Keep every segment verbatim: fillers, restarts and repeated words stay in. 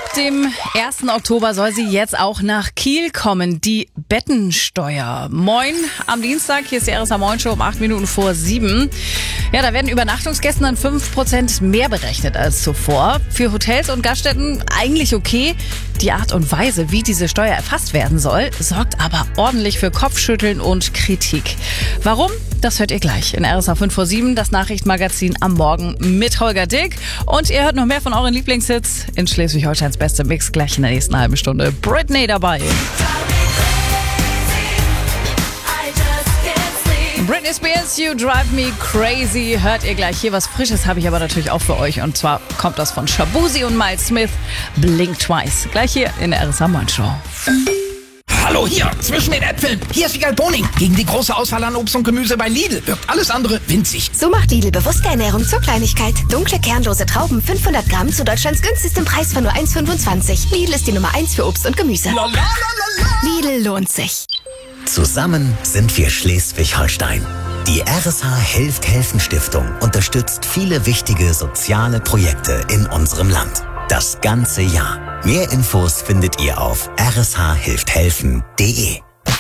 dem ersten Oktober soll sie jetzt auch nach Kiel kommen, die Bettensteuer. Moin am Dienstag, hier ist die R S A Moin Show um acht Minuten vor sieben. Ja, da werden Übernachtungsgästen dann fünf Prozent mehr berechnet als zuvor. Für Hotels und Gaststätten eigentlich okay. Die Art und Weise, wie diese Steuer erfasst werden soll, sorgt aber ordentlich für Kopfschütteln und Kritik. Warum? Das hört ihr gleich in R S A fünf vor sieben, das Nachrichtenmagazin am Morgen mit Holger Dick. Und ihr hört noch mehr von euren Lieblingshits in Schleswig-Holsteins beste Mix gleich in der nächsten halben Stunde. Britney dabei. Britney Spears, You Drive Me Crazy, hört ihr gleich. Hier was Frisches habe ich aber natürlich auch für euch. Und zwar kommt das von Shabuzi und Miles Smith, Blink Twice. Gleich hier in der R S A Moin Show. Hallo hier, zwischen den Äpfeln. Hier ist Wiegald Boning. Gegen die große Auswahl an Obst und Gemüse bei Lidl wirkt alles andere winzig. So macht Lidl bewusste Ernährung zur Kleinigkeit. Dunkle, kernlose Trauben, fünfhundert Gramm zu Deutschlands günstigstem Preis von nur eins Komma fünfundzwanzig. Lidl ist die Nummer eins für Obst und Gemüse. La, la, la, la, la. Lidl lohnt sich. Zusammen sind wir Schleswig-Holstein. Die R S H Hilft Helfen Stiftung unterstützt viele wichtige soziale Projekte in unserem Land. Das ganze Jahr. Mehr Infos findet ihr auf r s h hilft helfen punkt d e.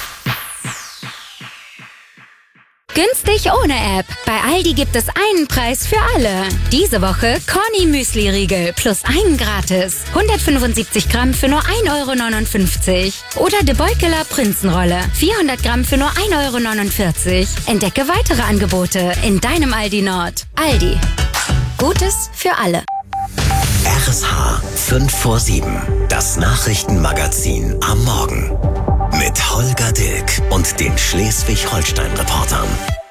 Günstig ohne App. Bei Aldi gibt es einen Preis für alle. Diese Woche Corny Müsli Riegel plus einen gratis. hundertfünfundsiebzig Gramm für nur ein Euro neunundfünfzig. Oder De Beukeler Prinzenrolle. vierhundert Gramm für nur ein Euro neunundvierzig. Entdecke weitere Angebote in deinem Aldi Nord. Aldi. Gutes für alle. R S H fünf vor sieben. Das Nachrichtenmagazin am Morgen. Mit Holger Dilk und den Schleswig-Holstein-Reportern.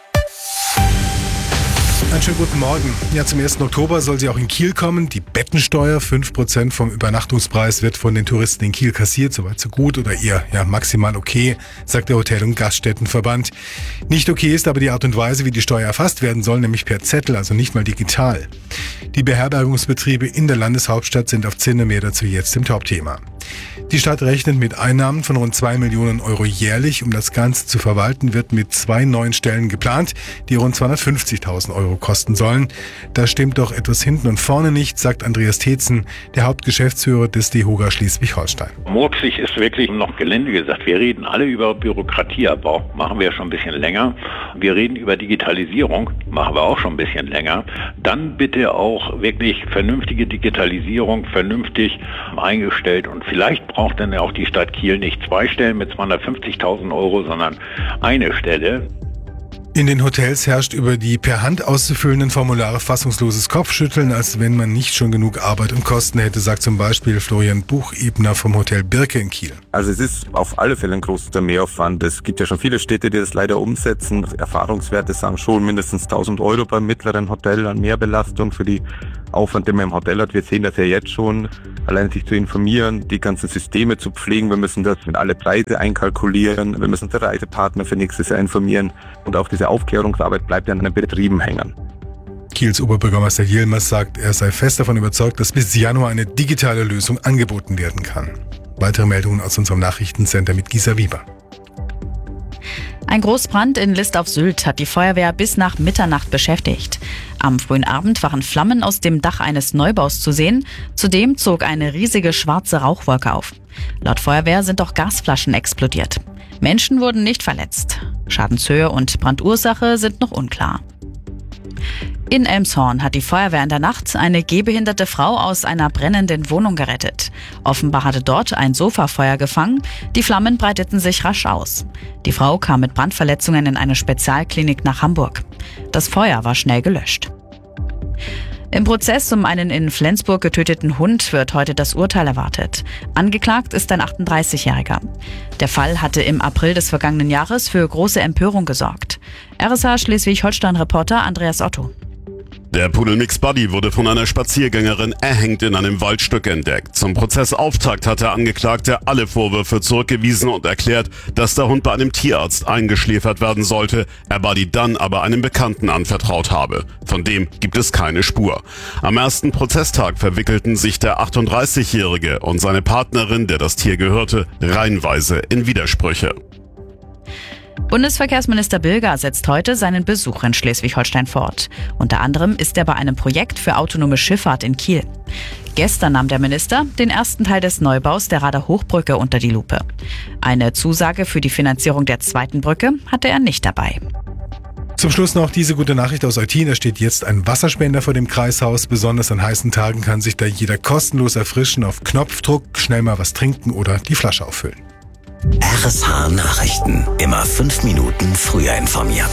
Einen schönen guten Morgen. Ja, zum ersten Oktober soll sie auch in Kiel kommen. Die Bettensteuer, fünf Prozent vom Übernachtungspreis, wird von den Touristen in Kiel kassiert. Soweit so gut oder eher ja, maximal okay, sagt der Hotel- und Gaststättenverband. Nicht okay ist aber die Art und Weise, wie die Steuer erfasst werden soll, nämlich per Zettel, also nicht mal digital. Die Beherbergungsbetriebe in der Landeshauptstadt sind auf Zinne, mehr dazu jetzt im Top-Thema. Die Stadt rechnet mit Einnahmen von rund zwei Millionen Euro jährlich. Um das Ganze zu verwalten, wird mit zwei neuen Stellen geplant, die rund zweihundertfünfzigtausend Euro kosten sollen. Da stimmt doch etwas hinten und vorne nicht, sagt Andreas Tetzen, der Hauptgeschäftsführer des DEHOGA Schleswig-Holstein. Murksig ist wirklich noch gelinde gesagt. Wir reden alle über Bürokratieabbau, machen wir schon ein bisschen länger. Wir reden über Digitalisierung, machen wir auch schon ein bisschen länger. Dann bitte auch wirklich vernünftige Digitalisierung, vernünftig eingestellt, und vielleicht braucht dann auch die Stadt Kiel nicht zwei Stellen mit zweihundertfünfzigtausend Euro, sondern eine Stelle. In den Hotels herrscht über die per Hand auszufüllenden Formulare fassungsloses Kopfschütteln, als wenn man nicht schon genug Arbeit und Kosten hätte, sagt zum Beispiel Florian Buchebner vom Hotel Birke in Kiel. Also es ist auf alle Fälle ein großer Mehraufwand. Es gibt ja schon viele Städte, die das leider umsetzen. Erfahrungswerte sagen schon mindestens tausend Euro beim mittleren Hotel an Mehrbelastung für die Aufwand, den man im Hotel hat. Wir sehen das ja jetzt schon, allein sich zu informieren, die ganzen Systeme zu pflegen. Wir müssen das mit alle Preise einkalkulieren. Wir müssen unsere Reisepartner für nächstes Jahr informieren. Und auch diese Aufklärungsarbeit bleibt ja an den Betrieben hängen. Kiels Oberbürgermeister Yilmaz sagt, er sei fest davon überzeugt, dass bis Januar eine digitale Lösung angeboten werden kann. Weitere Meldungen aus unserem Nachrichtencenter mit Gisa Wieber. Ein Großbrand in List auf Sylt hat die Feuerwehr bis nach Mitternacht beschäftigt. Am frühen Abend waren Flammen aus dem Dach eines Neubaus zu sehen. Zudem zog eine riesige schwarze Rauchwolke auf. Laut Feuerwehr sind auch Gasflaschen explodiert. Menschen wurden nicht verletzt. Schadenshöhe und Brandursache sind noch unklar. In Elmshorn hat die Feuerwehr in der Nacht eine gehbehinderte Frau aus einer brennenden Wohnung gerettet. Offenbar hatte dort ein Sofa Feuer gefangen. Die Flammen breiteten sich rasch aus. Die Frau kam mit Brandverletzungen in eine Spezialklinik nach Hamburg. Das Feuer war schnell gelöscht. Im Prozess um einen in Flensburg getöteten Hund wird heute das Urteil erwartet. Angeklagt ist ein achtunddreißigjähriger. Der Fall hatte im April des vergangenen Jahres für große Empörung gesorgt. R S H Schleswig-Holstein-Reporter Andreas Otto. Der Pudelmix Buddy wurde von einer Spaziergängerin erhängt in einem Waldstück entdeckt. Zum Prozessauftakt hat der Angeklagte alle Vorwürfe zurückgewiesen und erklärt, dass der Hund bei einem Tierarzt eingeschläfert werden sollte, er Buddy dann aber einem Bekannten anvertraut habe. Von dem gibt es keine Spur. Am ersten Prozesstag verwickelten sich der achtunddreißigjährige und seine Partnerin, der das Tier gehörte, reihenweise in Widersprüche. Bundesverkehrsminister Bilger setzt heute seinen Besuch in Schleswig-Holstein fort. Unter anderem ist er bei einem Projekt für autonome Schifffahrt in Kiel. Gestern nahm der Minister den ersten Teil des Neubaus der Rader Hochbrücke unter die Lupe. Eine Zusage für die Finanzierung der zweiten Brücke hatte er nicht dabei. Zum Schluss noch diese gute Nachricht aus Eutin. Da steht jetzt ein Wasserspender vor dem Kreishaus. Besonders an heißen Tagen kann sich da jeder kostenlos erfrischen. Auf Knopfdruck schnell mal was trinken oder die Flasche auffüllen. R S H Nachrichten. Immer fünf Minuten früher informiert.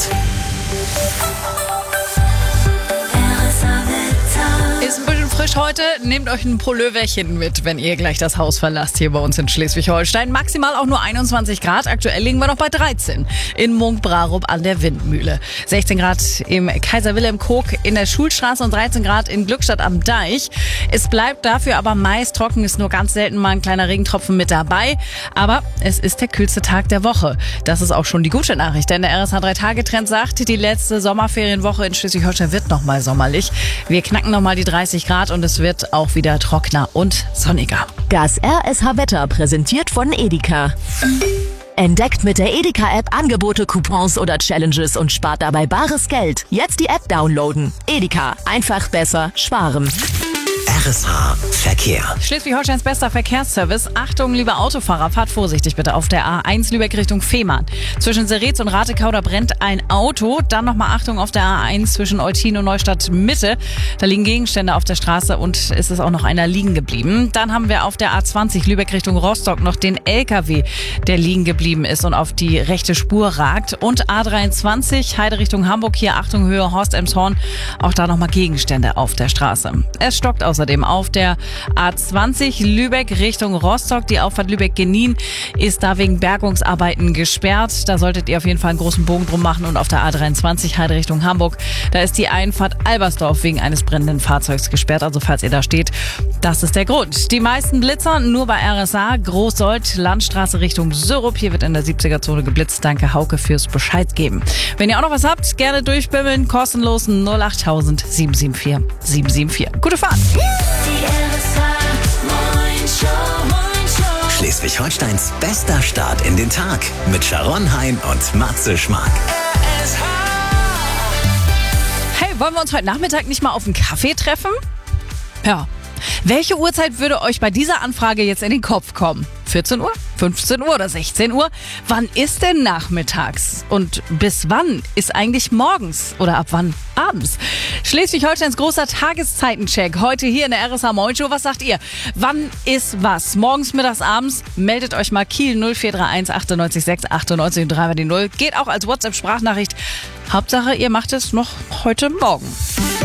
Ist ein bisschen frisch heute. Nehmt euch ein Pulloverchen mit, wenn ihr gleich das Haus verlasst hier bei uns in Schleswig-Holstein. Maximal auch nur einundzwanzig Grad. Aktuell liegen wir noch bei dreizehn in Munk-Brarup an der Windmühle. sechzehn Grad im Kaiser Wilhelm Koog in der Schulstraße und dreizehn Grad in Glückstadt am Deich. Es bleibt dafür aber meist trocken. Ist nur ganz selten mal ein kleiner Regentropfen mit dabei. Aber es ist der kühlste Tag der Woche. Das ist auch schon die gute Nachricht. Denn der R S H drei Tage Trend sagt, die letzte Sommerferienwoche in Schleswig-Holstein wird noch mal sommerlich. Wir knacken noch mal die dreißig Grad und es wird auch wieder trockener und sonniger. Das R S H-Wetter präsentiert von Edeka. Entdeckt mit der Edeka-App Angebote, Coupons oder Challenges und spart dabei bares Geld. Jetzt die App downloaden. Edeka. Einfach besser sparen. R S H Verkehr. Schleswig-Holsteins bester Verkehrsservice. Achtung, liebe Autofahrer, fahrt vorsichtig bitte auf der A eins Lübeck Richtung Fehmarn. Zwischen Seretz und Ratekau, da brennt ein Auto. Dann nochmal Achtung auf der A eins zwischen Eutin und Neustadt Mitte. Da liegen Gegenstände auf der Straße und es ist auch noch einer liegen geblieben. Dann haben wir auf der A zwanzig Lübeck Richtung Rostock noch den L K W, der liegen geblieben ist und auf die rechte Spur ragt. Und A dreiundzwanzig Heide Richtung Hamburg, hier Achtung Höhe Horst-Elmshorn. Auch da nochmal Gegenstände auf der Straße. Es stockt außerdem auf der A zwanzig Lübeck Richtung Rostock. Die Auffahrt Lübeck-Genin ist da wegen Bergungsarbeiten gesperrt. Da solltet ihr auf jeden Fall einen großen Bogen drum machen. Und auf der A dreiundzwanzig Heide Richtung Hamburg, da ist die Einfahrt Albersdorf wegen eines brennenden Fahrzeugs gesperrt. Also falls ihr da steht, das ist der Grund. Die meisten Blitzer nur bei R S A. Großsold, Landstraße Richtung Syrup. Hier wird in der siebziger-Zone geblitzt. Danke Hauke fürs Bescheid geben. Wenn ihr auch noch was habt, gerne durchbimmeln. Kostenlos null acht tausend sieben sieben vier sieben sieben vier. Gute Fahrt! Schleswig-Holsteins bester Start in den Tag mit Sharon Hein und Matze Schmark. Hey, wollen wir uns heute Nachmittag nicht mal auf einen Kaffee treffen? Ja. Welche Uhrzeit würde euch bei dieser Anfrage jetzt in den Kopf kommen? vierzehn Uhr, fünfzehn Uhr oder sechzehn Uhr? Wann ist denn nachmittags? Und bis wann ist eigentlich morgens? Oder ab wann abends? Schleswig-Holsteins großer Tageszeitencheck. Heute hier in der R S H Morning Show. Was sagt ihr? Wann ist was? Morgens, mittags, abends? Meldet euch mal Kiel null vier drei eins achtundneunzig sechs achtundneunzig und drei die null. Geht auch als WhatsApp-Sprachnachricht. Hauptsache, ihr macht es noch heute Morgen.